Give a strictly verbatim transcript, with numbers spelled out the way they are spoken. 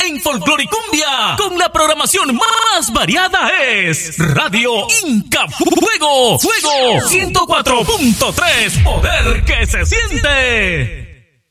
En Folclore y Cumbia, con la programación más variada es Radio Inca Fuego, Fuego ciento cuatro punto tres, poder que se siente.